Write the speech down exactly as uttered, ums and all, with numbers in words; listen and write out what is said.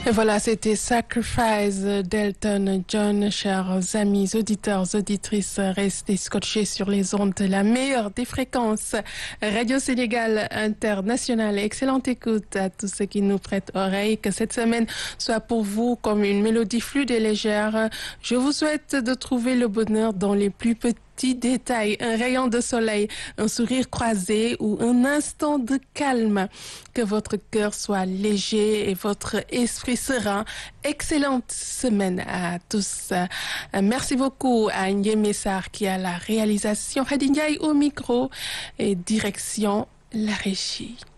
Et voilà, c'était Sacrifice d'Elton John. Chers amis auditeurs, auditrices, restez scotchés sur les ondes, la meilleure des fréquences. Radio Sénégal International. Excellente écoute à tous ceux qui nous prêtent oreille. Que cette semaine soit pour vous comme une mélodie fluide et légère. Je vous souhaite de trouver le bonheur dans les plus petits Petit détail, un rayon de soleil, un sourire croisé ou un instant de calme. Que votre cœur soit léger et votre esprit serein. Excellente semaine à tous. Merci beaucoup à Ndiémé Sarr qui a la réalisation, Khady Ndiaye au micro et direction la régie.